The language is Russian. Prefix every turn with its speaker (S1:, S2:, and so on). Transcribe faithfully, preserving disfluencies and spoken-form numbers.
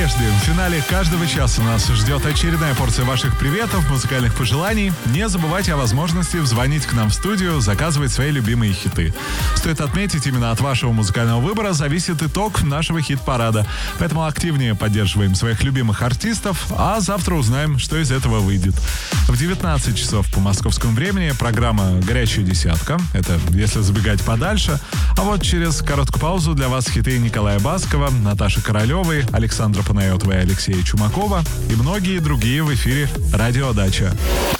S1: прежде, в финале каждого часа нас ждет очередная порция ваших приветов, музыкальных пожеланий. Не забывайте о возможности звонить к нам в студию, заказывать свои любимые хиты. Стоит отметить, именно от вашего музыкального выбора зависит итог нашего хит-парада. Поэтому активнее поддерживаем своих любимых артистов, а завтра узнаем, что из этого выйдет. В девятнадцать часов по московскому времени программа «Горячая десятка». Это если забегать подальше. А вот через короткую паузу для вас хиты Николая Баскова, Наташи Королевой, Александра Панайотова и Алексея Чумакова и многие другие в эфире «Радио Дача».